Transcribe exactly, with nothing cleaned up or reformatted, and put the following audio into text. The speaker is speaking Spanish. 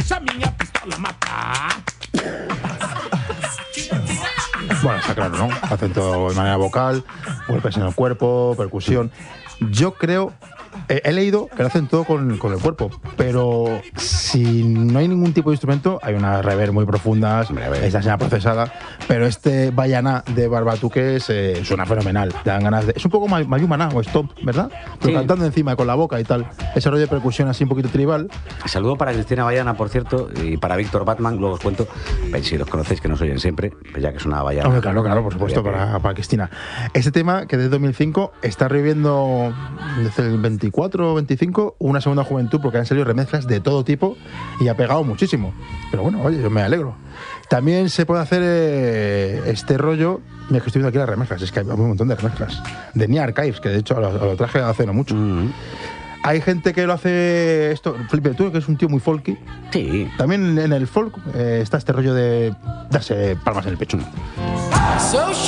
esa miña pistola mata. Bueno, está claro, ¿no? Hacen todo de manera vocal, golpes en el cuerpo, percusión. Yo creo, he, he leído que lo hacen todo con, con el cuerpo, pero si no hay ningún tipo de instrumento, hay unas reverb muy profundas, esta señal procesada, pero este Bayaná de Barbatuques eh, suena fenomenal. Te dan ganas de. Es un poco más Mayumaná o Stop, ¿verdad? Pero Sí. cantando encima con la boca y tal. Ese rollo de percusión así un poquito tribal. Saludo para Cristina Bayana, por cierto, y para Víctor Batman, luego os cuento, pues, si los conocéis, que nos oyen siempre, pues ya que es una Bayana. Hombre, claro, claro, por supuesto, para, para Cristina. Este tema, que desde dos mil cinco, está reviviendo desde el veinticuatro o veinticinco una segunda juventud, porque han salido remezclas de todo tipo y ha pegado muchísimo. Pero bueno, oye, yo me alegro. También se puede hacer eh, este rollo. Mira, que estoy viendo aquí las remezclas, es que hay un montón de remezclas. De Nia Archives, que de hecho lo, lo traje hace no mucho. Mm. Hay gente que lo hace esto, Felipe, tú que es un tío muy folky. Sí. También en el folk eh, está este rollo de darse palmas en el pecho. So